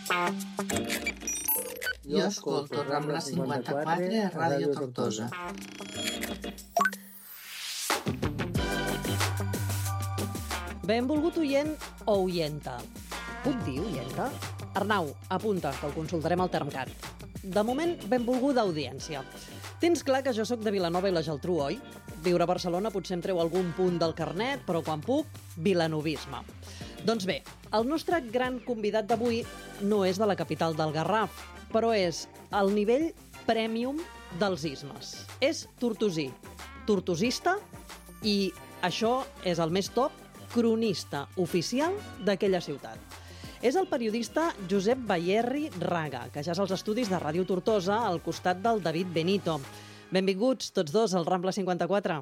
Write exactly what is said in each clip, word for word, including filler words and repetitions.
Jo escolto Rambla cinquanta-quatre a Ràdio Tortosa. Benvolgut oient o oienta. Puc dir oienta? Arnau, apunta, que ho consultarem al Termcat. De moment, benvolguda audiència. Tens clar que jo sóc de Vilanova i la Geltrú, oi? Viure a Barcelona potser em treu algun punt del carnet, però quan puc, vilanovisme. Doncs bé, el nostre gran convidat d'avui no és de la capital del Garraf, però és el nivell premium dels ismes. És tortosí, tortosista i, això és el més top, cronista oficial d'aquella ciutat. És el periodista Josep Bayerri Raga, que ja és als estudis de Ràdio Tortosa al costat del David Benito. Benvinguts tots dos al Rambla cinquanta-quatre.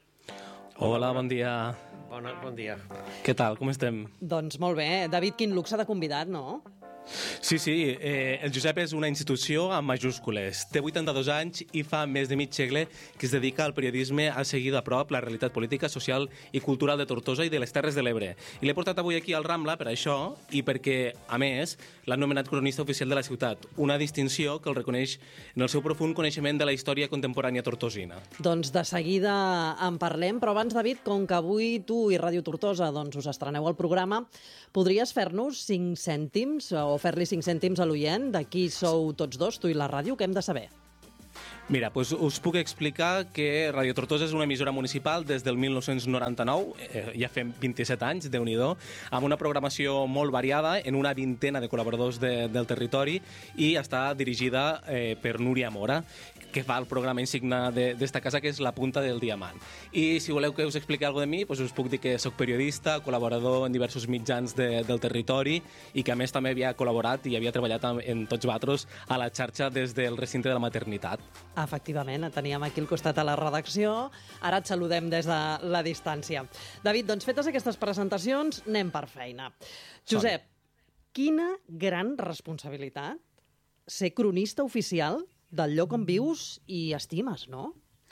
Hola, bon dia. Bona, bon dia. Què tal, com estem? Doncs molt bé. David, quin luxe de convidat, no? Sí, sí, eh, el Josep és una institució amb majúscules. Té vuitanta-dos anys i fa més de mig segle que es dedica al periodisme a seguir de prop la realitat política, social i cultural de Tortosa i de les Terres de l'Ebre. I l'he portat avui aquí al Rambla per això i perquè, a més, l'ha nomenat cronista oficial de la ciutat, una distinció que el reconeix en el seu profund coneixement de la història contemporània tortosina. Doncs de seguida en parlem, però abans, David, com que avui tu i Ràdio Tortosa doncs, us estreneu al programa, podries fer-nos cinc cèntims o fer-li cinc cèntims a l'oient de qui sou tots dos, tu i la ràdio, què hem de saber? Mira, doncs us puc explicar que Ràdio Tortosa és una emissora municipal des del mil nou-cents noranta-nou, eh, ja fem vint-i-set anys, Déu-n'hi-do, amb una programació molt variada, en una vintena de col·laboradors de, del territori, i està dirigida eh, per Núria Mora, que fa el programa insigne d'esta casa, que és La Punta del Diamant. I si voleu que us expliqui alguna cosa de mi, doncs us puc dir que soc periodista, col·laborador en diversos mitjans de, del territori i que a més també havia col·laborat i havia treballat en Tots Vatros a la xarxa des del recinte de la maternitat. Efectivament, et teníem aquí al costat a la redacció, ara et saludem des de la distància. David, doncs fetes aquestes presentacions, anem per feina. Josep, quina gran responsabilitat ser cronista oficial del lloc on vius i estimes, no?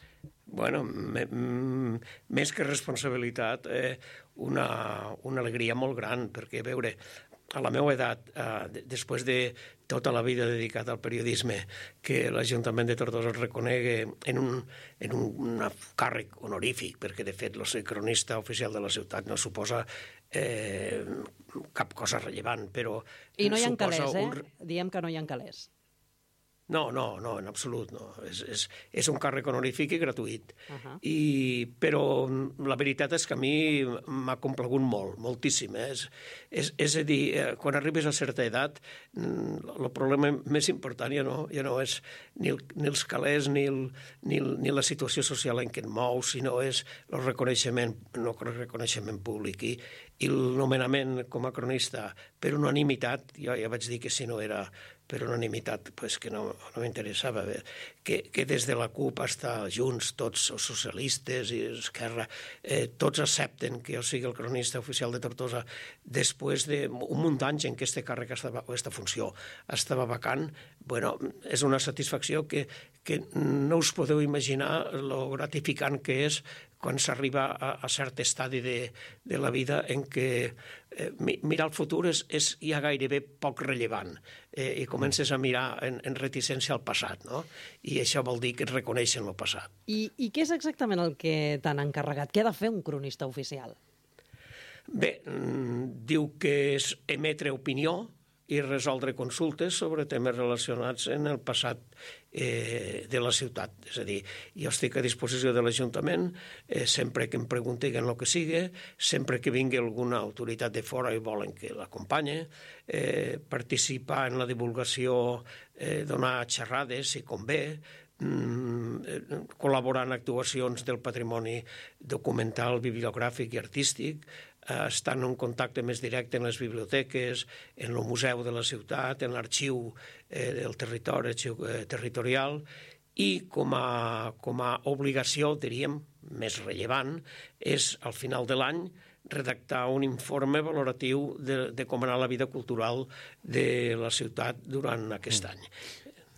Bueno, me, m, més que responsabilitat, eh, una, una alegria molt gran, perquè, a veure, a la meva edat, eh, després de tota la vida dedicada al periodisme, que l'Ajuntament de Tortosa es reconegui en un, en un càrrec honorífic, perquè, de fet, el ser cronista oficial de la ciutat no suposa eh, cap cosa rellevant, però... I no hi ha calés, eh? Un... Diem que no hi ha calés. No, no, no, en absolut no. És, és, és un càrrec honorífic i gratuït. Uh-huh. I, però la veritat és que a mi m'ha complagut molt, moltíssim. Eh? És, és, és a dir, quan arribes a certa edat, el problema més important ja no, ja no és ni, el, ni els calés ni, el, ni, el, ni la situació social en què et mous, sinó és el reconeixement, no el reconeixement públic. I, i el nomenament com a cronista per unanimitat, jo ja vaig dir que si no era per unanimitat, pues que no, no m'interessava. Que, que des de la CUP hasta Junts, tots els socialistes i Esquerra, eh, tots accepten que jo sigui el cronista oficial de Tortosa després d'un munt d'anys en què este càrrec estava, o aquesta funció estava vacant. Bueno, és una satisfacció que, que no us podeu imaginar lo gratificant que és quan s'arriba a, a cert estadi de, de la vida en què eh, mirar el futur és, és ja gairebé poc rellevant eh, i comences a mirar en, en reticència al passat, no? I això vol dir que et reconeixen el passat. I, I què és exactament el que t'han encarregat? Què ha de fer un cronista oficial? Bé, diu que és emetre opinió i resoldre consultes sobre temes relacionats en el passat eh, de la ciutat. És a dir, jo estic a disposició de l'Ajuntament eh, sempre que em preguntin el que sigui, sempre que vingui alguna autoritat de fora i volen que l'acompanye, eh, participar en la divulgació, eh, donar xerrades si convé, mm, col·laborar en actuacions del patrimoni documental, bibliogràfic i artístic, estan en contacte més directe en les biblioteques, en el museu de la ciutat, en l'arxiu eh, del territori, arxiu eh, territorial, i com a, com a obligació, diríem, més rellevant, és al final de l'any redactar un informe valoratiu de, de com anar la vida cultural de la ciutat durant aquest any.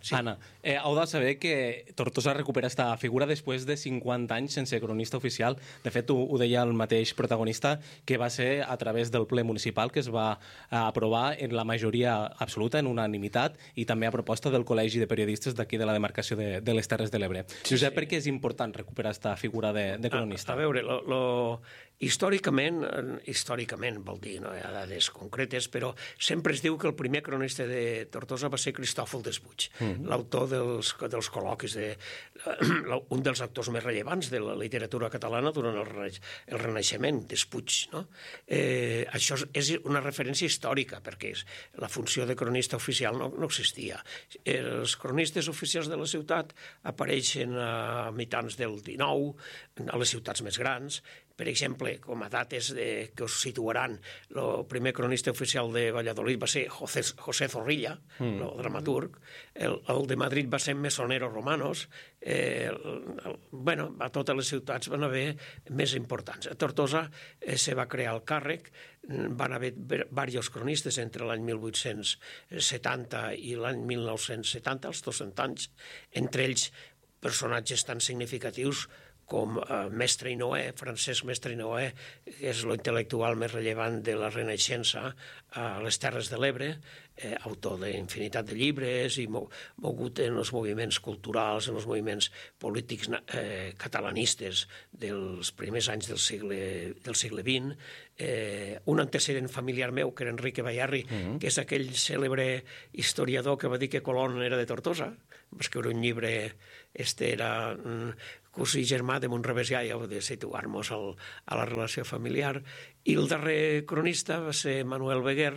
Sí. Anna, eh, heu de saber que Tortosa recupera esta figura després de cinquanta anys sense cronista oficial. De fet, ho, ho deia el mateix protagonista, que va ser a través del ple municipal que es va eh, aprovar en la majoria absoluta, en unanimitat, i també a proposta del Col·legi de Periodistes d'aquí de la demarcació de, de les Terres de l'Ebre. Sí, Josep, sí. Per què és important recuperar esta figura de, de cronista? A, a veure, lo, lo, històricament, històricament vol dir, no hi ha dades concretes, però sempre es diu que el primer cronista de Tortosa va ser Cristòfol Despuig, mm. l'autor dels, dels col·loquis, de, un dels actors més rellevants de la literatura catalana durant el, el Renaixement, Despuig. No? Eh, això és una referència històrica, perquè és, la funció de cronista oficial no, no existia. Els cronistes oficials de la ciutat apareixen a mitjans del dinou, a les ciutats més grans. Per exemple, com a dates de, que us situaran, el primer cronista oficial de Valladolid va ser José, José Zorrilla, mm. el dramaturg. El, el de Madrid va ser Mesonero Romanos. Eh, el, el, bueno, a totes les ciutats van haver més importants. A Tortosa eh, se va crear el càrrec, van haver diversos cronistes entre l'any mil vuit-cents setanta i l'any mil nou-cents setanta, els dos-cents anys, entre ells personatges tan significatius com eh, Mestre i Noé, Francesc Mestre i Noé, que és l'intel·lectual més rellevant de la Renaixença a les Terres de l'Ebre, eh, autor d'infinitat de llibres i mogut en els moviments culturals, en els moviments polítics eh, catalanistes dels primers anys del segle, del segle vint. Eh, un antecedent familiar meu, que era Enrique Bayarri, mm-hmm. que és aquell cèlebre historiador que va dir que Colón era de Tortosa. Va escriure un llibre, este era cosí germà de Montrevesià, ja heu de situar-nos a la relació familiar. I el darrer cronista va ser Manuel Beguer,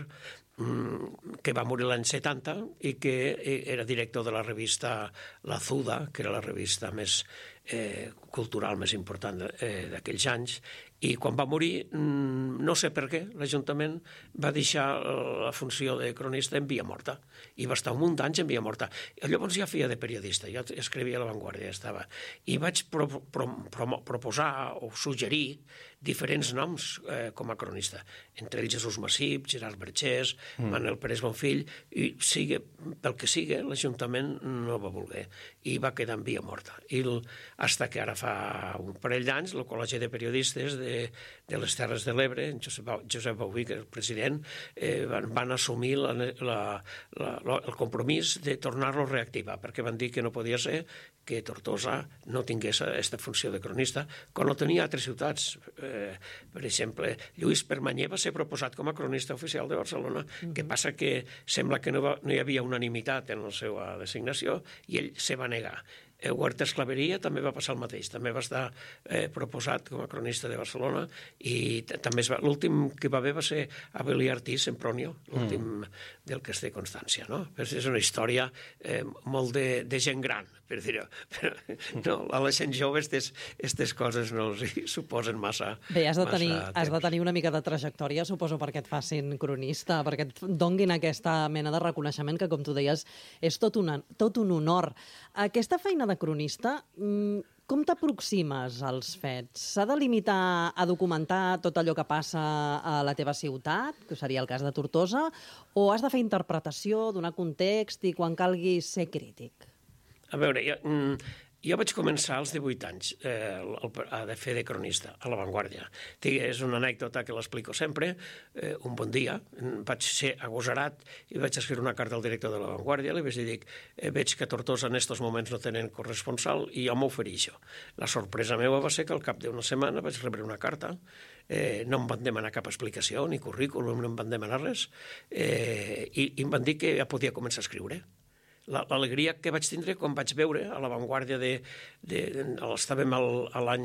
que va morir l'any setanta i que era director de la revista La Zuda, que era la revista més eh, cultural més important eh, d'aquells anys. I quan va morir, no sé per què, l'Ajuntament va deixar la funció de cronista en via morta. I va estar un munt d'anys en via morta. I llavors ja feia de periodista, ja escrivia a La Vanguardia, estava. I vaig pro, pro, pro, proposar o suggerir diferents noms eh, com a cronista. Entre ells Jesús Massip, Gerard Bergés, mm. Manuel Pérez Bonfill, i sigue, pel que sigui, l'Ajuntament no va voler. I va quedar en via morta. I el, hasta que ara fa un parell d'anys, el Col·legi de Periodistes de De, de les Terres de l'Ebre, Josep, Josep Bauví, que és el president, eh, van, van assumir la, la, la, el compromís de tornar-lo a reactivar, perquè van dir que no podia ser que Tortosa no tingués aquesta funció de cronista, quan no tenia altres ciutats. Eh, per exemple, Lluís Permanyer va ser proposat com a cronista oficial de Barcelona, mm-hmm. que passa que sembla que no, va, no hi havia unanimitat en la seva designació i ell se va negar. Huertas Clavería també va passar el mateix, també va estar eh, proposat com a cronista de Barcelona i també l'últim que va haver va ser Abel Artí Sempronio, l'últim mm. del que es té constància, no? Però és una història eh, molt de, de gent gran, per dir-ho. Però no, a la gent jove aquestes coses no els suposen massa Bé, has de, tenir, has de tenir una mica de trajectòria, suposo, perquè et facin cronista, perquè et donguin aquesta mena de reconeixement que, com tu deies, és tot, una, tot un honor. Aquesta feina de cronista, com t'aproximes als fets? S'ha de limitar a documentar tot allò que passa a la teva ciutat, que seria el cas de Tortosa, o has de fer interpretació, donar context i quan calgui ser crític? A veure, jo, jo vaig començar als divuit anys eh, a fer de cronista a La Vanguardia. És una anècdota que l'explico sempre. Eh, un bon dia vaig ser agosarat i vaig escriure una carta al director de La Vanguardia. Li vaig dir, eh, veig que a Tortosa en aquests moments no tenen corresponsal i jo m'ofereixo. La sorpresa meva va ser que al cap d'una setmana vaig rebre una carta. Eh, no em van demanar cap explicació, ni currículum, no em van demanar res. Eh, i, I em van dir que ja podia començar a escriure. L'alegria que vaig tindre quan vaig veure a La Vanguardia de... de, de estàvem al, a l'any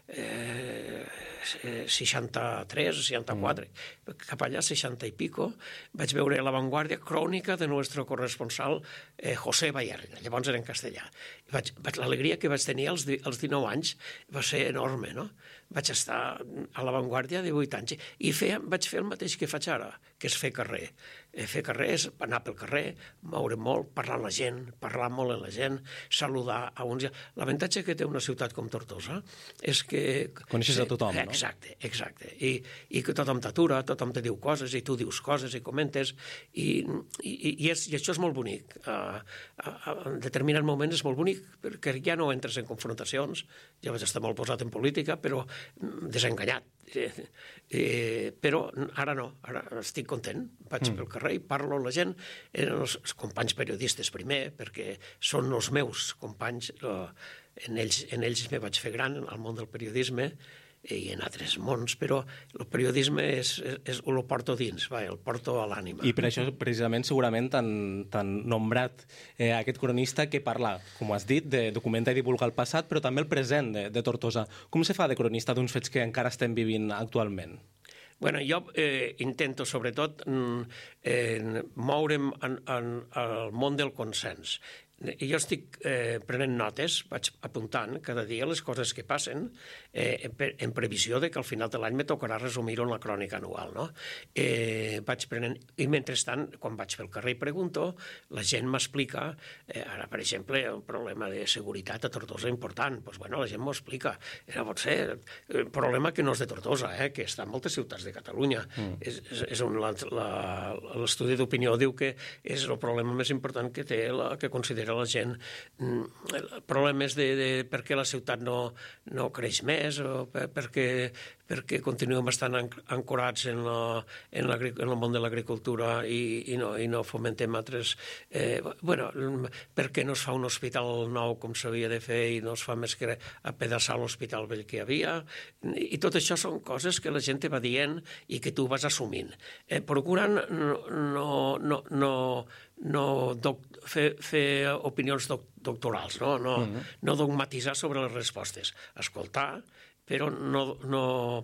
eh, seixanta-tres, seixanta-quatre, mm. cap allà, seixanta i pico, vaig veure a La Vanguardia crònica de nuestro corresponsal eh, José Bayarri, llavors era en castellà. L'alegria que vaig tenir als, als dinou anys va ser enorme, no? vaig estar a l'avantguàrdia de vuit anys i feia, vaig fer el mateix que faig ara, que és fer carrer. Fer carrer és anar pel carrer, moure molt, parlar amb la gent, parlar molt amb la gent, saludar a uns... L'avantatge que té una ciutat com Tortosa és que... Coneixes a tothom, no? Exacte, exacte. I, i que tothom t'atura, tothom te diu coses, i tu dius coses i comentes, i, i, i, és, i això és molt bonic. Uh, uh, en determinats moments és molt bonic, perquè ja no entres en confrontacions, ja vaig estar molt posat en política, però desenganyat. Eh, eh, però ara no, ara estic content, vaig mm. pel carrer i parlo amb la gent, eren els, els companys periodistes primer, perquè són els meus companys, eh, en, ells, en ells me vaig fer gran al món del periodisme i en altres mons, però el periodisme és, és, és, el porto dins, va, el porto a l'ànima. I per això, precisament, segurament t'han, t'han nombrat eh, aquest cronista que parla, com has dit, de documentar i divulgar el passat, però també el present de, de Tortosa. Com se fa de cronista d'uns fets que encara estem vivint actualment? Bueno, jo eh, intento, sobretot, eh, moure'm en, en, en el món del consens. Jo estic eh, prenent notes, vaig apuntant cada dia les coses que passen eh, en previsió de que al final de l'any me tocarà resumir-ho en la crònica anual, no? Eh, vaig prenent... I mentrestant, quan vaig pel carrer i pregunto, la gent m'explica, eh, ara, per exemple, un problema de seguretat a Tortosa important, doncs, bueno, la gent m'ho explica. Era, pot ser, un problema que no és de Tortosa, eh, que està en moltes ciutats de Catalunya. Mm. És, és, és un, la, la, l'estudi d'opinió diu que és el problema més important que té, la, que considera la gent, problemes de, de per què la ciutat no, no creix més o per, perquè, perquè continuem estant ancorats en, la, en, la, en el món de l'agricultura i, i, no, i no fomentem altres... Eh, bueno, per què no es fa un hospital nou com s'havia de fer i no es fa més que apedaçar l'hospital vell que hi havia, i tot això són coses que la gent te va dient i que tu vas assumint. Eh, procurant no, no, no, no no doc, fer, fer opinions doc, doctorals, no? No, uh-huh. no dogmatitzar sobre les respostes. Escoltar, però no, no,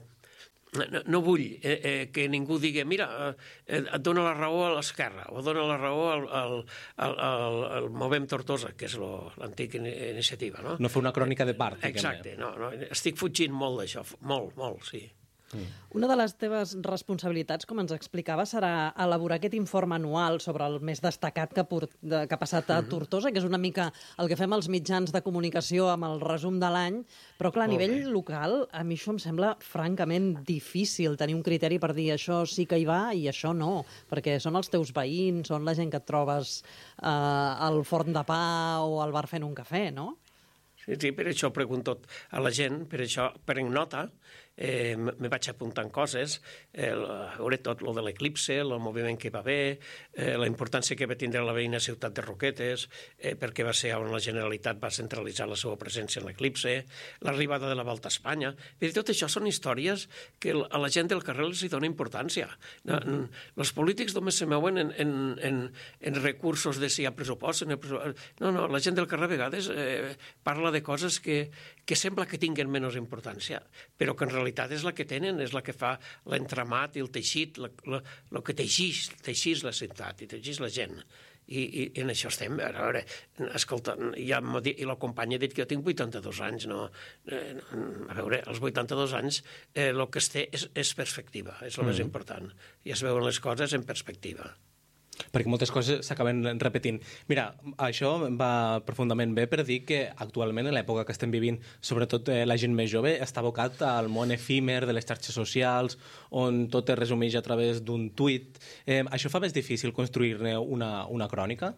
no, no vull eh, eh, que ningú digui mira, eh, et dona la raó a l'esquerra o dona la raó al, al, al, al, al Movem Tortosa, que és l'antica iniciativa. No? No fer una crònica de part. Exacte, no, no, estic fugint molt d'això, molt, molt, sí. Una de les teves responsabilitats, com ens explicava, serà elaborar aquest informe anual sobre el més destacat que, port, de, que ha passat a Tortosa, que és una mica el que fem als mitjans de comunicació amb el resum de l'any, però clar, a nivell local, a mi això em sembla francament difícil tenir un criteri per dir això sí que hi va i això no, perquè són els teus veïns, són la gent que et trobes eh, al forn de pa o al bar fent un cafè, no? Sí, sí, per això pregunto a la gent, per això prenc nota, eh, me vaig apuntant coses, eh, a veure tot lo de l'eclipse, el moviment que va haver, eh, la importància que va tindre la veïna ciutat de Roquetes, eh, perquè va ser on la Generalitat va centralitzar la seva presència en l'eclipse, l'arribada de la Volta a Espanya. I tot això són històries que a la gent del carrer els hi dona importància. Mm-hmm. Els polítics només se mouen en, en, en, en recursos de si hi ha pressupost. En el pressupost. No, no, la gent del carrer a vegades eh, parla de coses que, que sembla que tinguen menys importància, però que en realitat és la que tenen, és la que fa l'entramat i el teixit, el que teixís, teixís la ciutat i teixís la gent. I, i, i en això estem. A veure, escolta, ja dit, i la companya ha dit que jo tinc vuitanta-dos anys, no? Eh, a veure, als vuitanta-dos anys eh, el que es té és, és perspectiva, és el mm. més important. I es veuen les coses en perspectiva. Perquè moltes coses s'acaben repetint. Mira, això va profundament bé per dir que actualment, en l'època que estem vivint, sobretot eh, la gent més jove, està abocat al món efímer de les xarxes socials, on tot es resumeix a través d'un tuit. Eh, això fa més difícil construir-ne una, una crònica?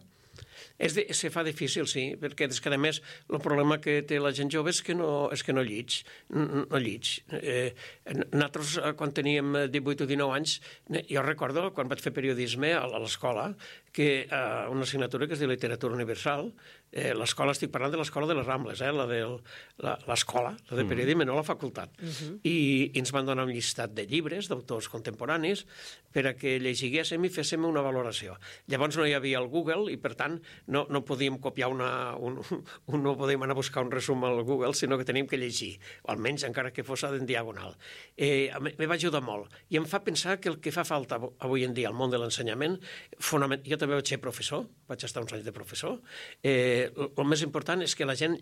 És de, se fa difícil, sí, perquè és que, a més, el problema que té la gent jove és que no, és que no llits. No, no llits. Eh, nosaltres, quan teníem divuit o dinou anys, jo recordo, quan vaig fer periodisme a l'escola, que eh, una assignatura que es diu Literatura Universal, eh, l'escola, estic parlant de l'escola de les Rambles, eh, la de l'escola, la de periodisme, mm. no la facultat. Uh-huh. I, I ens van donar un llistat de llibres d'autors contemporanis per a que llegiguéssim i féssim una valoració. Llavors no hi havia el Google i, per tant, no, no podíem copiar una... Un, un, no podíem anar a buscar un resum al Google, sinó que teníem que llegir, o almenys encara que fos en diagonal. Eh, me va ajudar molt. I em fa pensar que el que fa falta avui en dia al món de l'ensenyament, fonament... jo també vaig ser professor, vaig estar uns anys de professor, eh, el més important és que la gent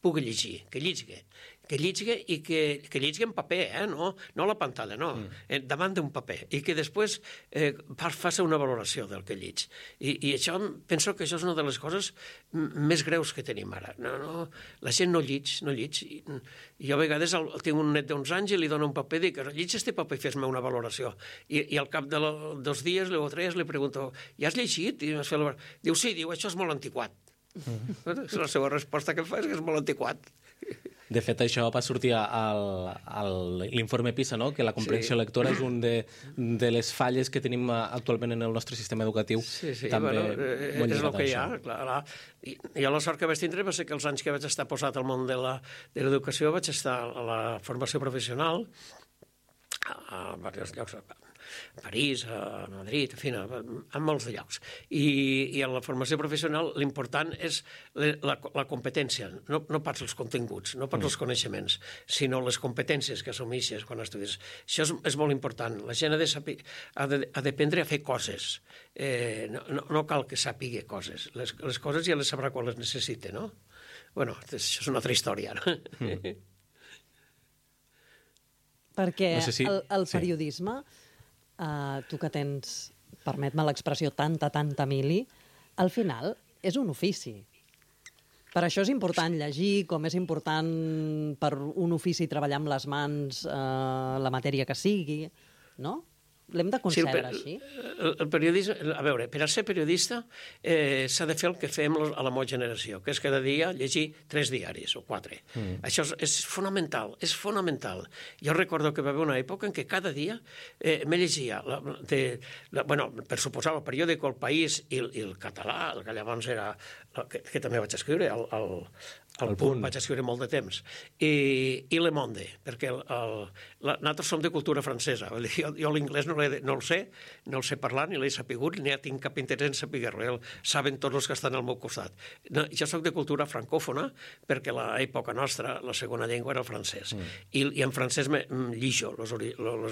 pugui llegir, que llegui, que llegui i que, que llegui en paper, eh? no, no a la pantalla, no, mm. davant d'un paper, i que després eh, faci una valoració del que lleg. I, I això, penso que això és una de les coses més greus que tenim ara. No, no, la gent no lleg, no lleg. I, i jo a vegades el, tinc un net d'uns anys i li dono un paper i dic, lleg este paper i fes-me una valoració. I, i al cap de lo, dos dies o tres li pregunto, ja has llegit? I la... Diu, sí, diu, això és molt antiquat. Mm. La seva resposta que fa és que és molt antiquat. De fet, això va sortir a l'informe PISA, no? Que la comprensió sí. lectora és un de, de les falles que tenim actualment en el nostre sistema educatiu. Sí, sí, també bueno, eh, és el que hi ha. Clar, clar. I, I la sort que vaig tindre va ser que els anys que vaig estar posat al món de l'educació vaig estar a la formació professional a diversos llocs, a París, a Madrid, en fi, en molts de llocs. I, i en la formació professional l'important és la, la competència, no, no pas els continguts, no pas mm. els coneixements, sinó les competències que assumeixes quan estudies. Això és, és molt important. La gent ha de saber, ha de, ha d'aprendre a fer coses. Eh, no, no, no cal que sàpiga coses. Les, les coses ja les sabrà quan les necessite, no? Bueno, això és una altra història, no? Mm. Perquè no sé si... el, el periodisme, sí. uh, tu que tens, permet-me l'expressió, tanta, tanta mili, al final és un ofici. Per això és important llegir, com és important per un ofici treballar amb les mans uh, la matèria que sigui, no? L'hem de concebre sí, el, així? El, el periodisme, a veure, per a ser periodista eh, s'ha de fer el que fem a la meva generació, que és cada dia llegir tres diaris o quatre. Mm. Això és, és fonamental, és fonamental. Jo recordo que va haver una època en què cada dia eh, me llegia, la, de, la, bueno, per suposar, el periòdic El País i el, i el català, el que llavors era, que, que també vaig escriure, el, el, el, el punt, vaig escriure molt de temps, i, i Le Monde, perquè el, el, la, nosaltres som de cultura francesa, jo, jo l'inglès no, no el sé, no el sé parlar, ni l'he sapigut, ni tinc cap interès en saber-ho, saben tots els que estan al meu costat. No, jo soc de cultura francòfona, perquè a l'època nostra la segona llengua era el francès, mm. I, i en francès me, llijo, los, los,